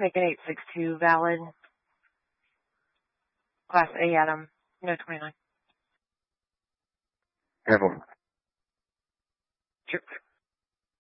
Make an 862 valid. Class A Adam, 29. Careful. Sure.